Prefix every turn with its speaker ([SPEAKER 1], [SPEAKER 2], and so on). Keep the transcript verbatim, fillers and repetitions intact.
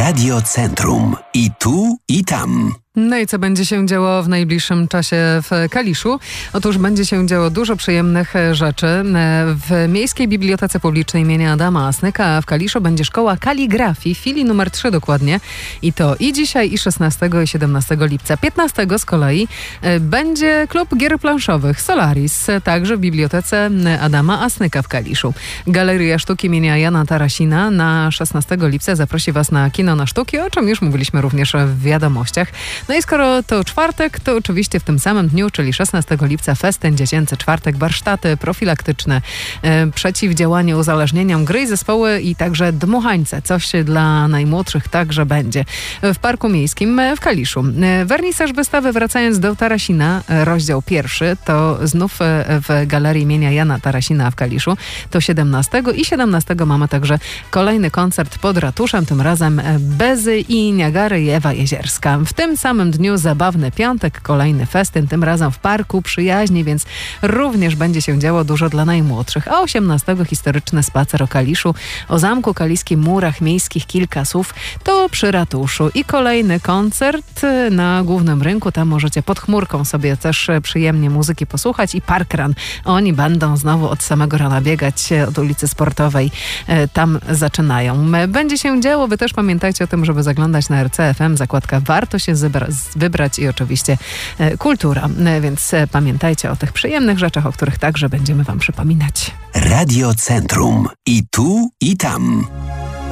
[SPEAKER 1] Radio Centrum. I tu, i tam.
[SPEAKER 2] No i co będzie się działo w najbliższym czasie w Kaliszu? Otóż będzie się działo dużo przyjemnych rzeczy. W Miejskiej Bibliotece Publicznej imienia Adama Asnyka w Kaliszu będzie szkoła kaligrafii, filii numer trzy dokładnie. I to i dzisiaj, i szesnastego, i siedemnastego lipca. piętnastego z kolei będzie klub gier planszowych Solaris, także w Bibliotece Adama Asnyka w Kaliszu. Galeria Sztuki imienia Jana Tarasina na szesnastego lipca zaprosi Was na kino na sztuki, o czym już mówiliśmy również w wiadomościach. No i skoro to czwartek, to oczywiście w tym samym dniu, czyli szesnastego lipca, festyn dziecięcy czwartek, warsztaty profilaktyczne, e, przeciwdziałanie uzależnieniom, gry i zespoły i także dmuchańce. Coś dla najmłodszych także będzie w Parku Miejskim w Kaliszu. E, wernisaż wystawy Wracając do Tarasina, rozdział pierwszy, to znów w Galerii imienia Jana Tarasina w Kaliszu. To siedemnastego i siedemnastego mamy także kolejny koncert pod ratuszem, tym razem Bezy i Niagary i Ewa Jezierska. W tym samym dniu zabawny piątek, kolejny festyn, tym razem w Parku Przyjaźni, więc również będzie się działo dużo dla najmłodszych. A osiemnastego historyczny spacer o Kaliszu, o Zamku Kaliskim, murach miejskich, kilka słów, to przy ratuszu. I kolejny koncert na Głównym Rynku, tam możecie pod chmurką sobie też przyjemnie muzyki posłuchać i Parkrun. Oni będą znowu od samego rana biegać od ulicy Sportowej, tam zaczynają. Będzie się działo, wy też pamiętajcie o tym, żeby zaglądać na R C F M, zakładka Warto się wybrać i oczywiście e, kultura. E, więc e, pamiętajcie o tych przyjemnych rzeczach, o których także będziemy Wam przypominać.
[SPEAKER 1] Radio Centrum. I tu, i tam.